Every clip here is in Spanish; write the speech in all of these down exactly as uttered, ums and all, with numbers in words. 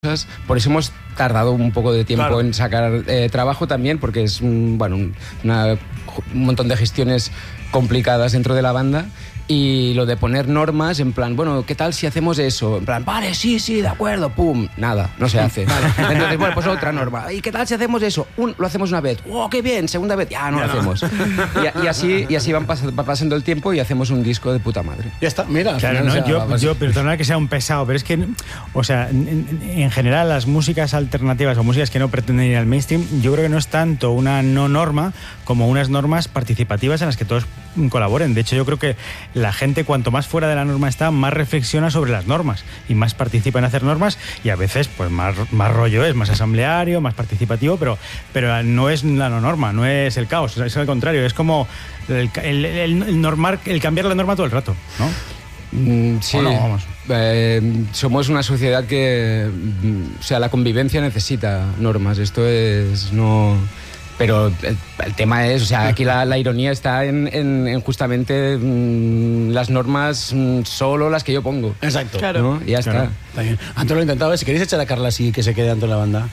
cosas. Por eso hemos tardado un poco de tiempo Claro. en sacar eh, trabajo también, porque es un, bueno, un, una- un montón de gestiones complicadas dentro de la banda. Y lo de poner normas, en plan, bueno, ¿qué tal si hacemos eso? En plan, vale, sí, sí, de acuerdo, pum, nada, no se hace. Entonces, bueno, pues otra norma. ¿Y qué tal si hacemos eso? Un, lo hacemos una vez, ¡oh, qué bien! Segunda vez, ya no Ya lo no. hacemos. Y, y así, y así van pas- va pasando el tiempo y hacemos un disco de puta madre. Ya está, mira. al Claro, final, no, o sea, yo, vas- yo perdona que sea un pesado, pero es que, o sea, en, en general las músicas alternativas o músicas que no pretenden ir al mainstream, yo creo que no es tanto una no norma como unas normas participativas en las que todos colaboren. De hecho, yo creo que la gente, cuanto más fuera de la norma está, más reflexiona sobre las normas y más participa en hacer normas, y a veces pues más, más rollo es, más asambleario, más participativo, pero, pero no es la no norma, no es el caos, es al contrario, es como el, el, el- el normar, el cambiar la norma todo el rato, ¿no? Mm, sí, ¿O no? Vamos. Eh, somos una sociedad que, mm, o sea, la convivencia necesita normas. Esto es no. Pero el, el tema es, o sea, aquí la, la ironía está en, en- en justamente mm, las normas mm, solo las que yo pongo. Exacto. Claro. ¿no? Y ya Claro. está. Está bien. Antes lo he intentado, si queréis echar a Carla así que se quede dentro de la banda.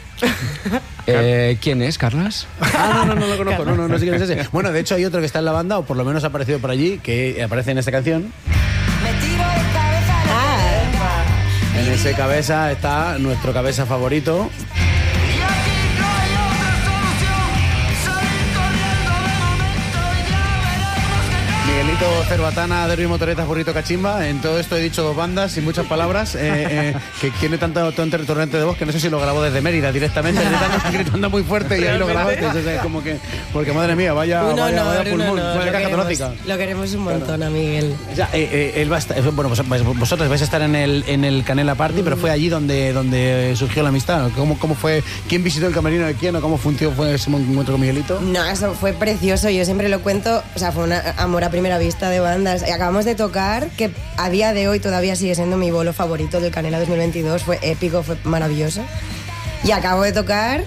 Eh, ¿Quién es, Carlas? Ah, no, no, no lo conozco, no, no, no sé quién es ese. Bueno, de hecho hay otro que está en la banda, o por lo menos ha aparecido por allí, que aparece en esta canción. Me tiro de cabeza a la En ese cabeza está nuestro cabeza favorito. Y aquí no hay otra solución. Salir corriendo de momento y ya veremos qué tal. Miguelito Cerbatana, Derby Motoretas, Burrito Cachimba. En todo esto he dicho dos bandas y muchas palabras. eh, eh, que tiene tanto, tanto torrente de voz que no sé si lo grabó desde Mérida directamente, gritando, gritando muy fuerte y ahí lo grabó. Entonces, es como que, porque madre mía, vaya, Un vaya, honor, vaya un pulmón, honor. vaya Lo caja torácica. queremos, lo queremos un montón a Miguel. Ya, eh, eh, él va a estar- bueno, vos- vos- vosotros vais a estar en el, en el Canela Party, pero fue allí donde, donde surgió la amistad. ¿Cómo, ¿Cómo fue? ¿Quién visitó el camerino de quién o cómo funcionó fue ese encuentro con Miguelito? No, eso fue precioso, yo siempre lo cuento, o sea, fue un amor a primera vista de bandas. Y acabamos de tocar, que a día de hoy todavía sigue siendo mi bolo favorito del Canela dos mil veintidós, fue épico, fue maravilloso. Y acabo de tocar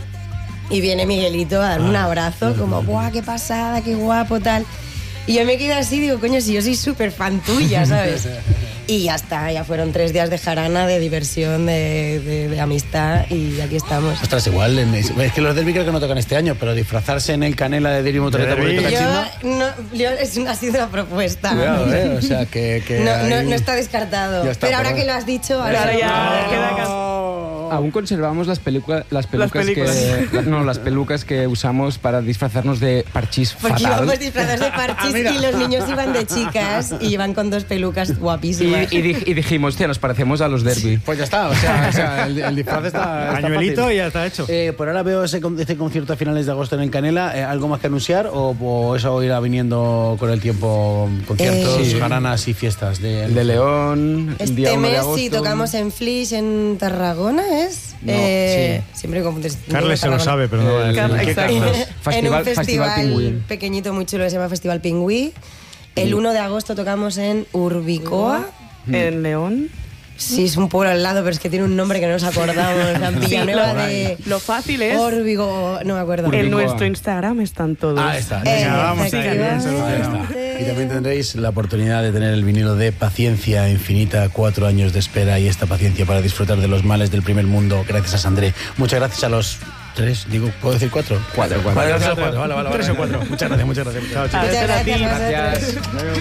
y viene Miguelito a darme un abrazo, como, ¡buah, qué pasada, qué guapo, tal! Y yo me quedé así, digo, coño, si yo soy súper fan tuya, ¿sabes? Y ya está, ya fueron tres días de jarana, de diversión, de, de- de amistad, y aquí estamos. Ostras, igual, en- es que los Derby creo que no tocan este año, pero disfrazarse en el Canela de Derby Motoreta, Derby. Burrito Yo, Cachimba. no, yo- es una- ha sido una propuesta. Cuidado, ¿eh? O sea, que. que No, no, ahí- no está descartado. Ya está, Pero ahora perdón. que lo has dicho, ahora Ahora ya No. queda cas- Aún conservamos las, peluca- las pelucas películas. que la- no, las pelucas que usamos para disfrazarnos de parchís Porque fatal. íbamos disfrazados de parchís y los niños iban de chicas y iban con dos pelucas Y, guapísimas. y dij- y dijimos, hostia, nos parecemos a los Derby. Pues ya está, o sea, o sea, el, el disfraz está. está Pañuelito fácil. y ya está hecho. Eh, por ahora veo ese, con- este concierto a finales de agosto en el Canela. eh, ¿Algo más que anunciar o, o eso irá viniendo con el tiempo? Conciertos, Eh, Sí. jaranas y fiestas. De, El de León, el día Este uno de mes agosto. sí tocamos en Flish, en Tarragona, ¿es? No, eh, Siempre confundes. Carles se lo Tarragona. sabe, pero no va a El- decir. Carles, ¿Qué exacto. Carles? en Festival- un Festival festival Pingüí. pequeñito, muy chulo, que se llama Festival Pingüí. El uno de agosto tocamos en Urbicoa. En León. Sí, es un pueblo al lado, pero es que tiene un nombre que no nos acordamos. La Villanueva lo- de Lo fácil es, Órbigo, no me acuerdo. Urbicoa. en nuestro Instagram están todos. Ah, está. Eh, Venga, vamos allá, bien solucionado. efectivamente. Y también tendréis la oportunidad de tener el vinilo de Paciencia Infinita, cuatro años de espera y esta paciencia para disfrutar de los males del primer mundo, gracias a Sandré. Muchas gracias a los tres, digo, ¿puedo decir cuatro? Cuatro, cuatro. Vale, gracias a los cuatro, vale, vale, Tres vale. o cuatro. Muchas gracias, muchas gracias. Chao, chicos. Muchas Gracias a ti. gracias a vosotros. Gracias.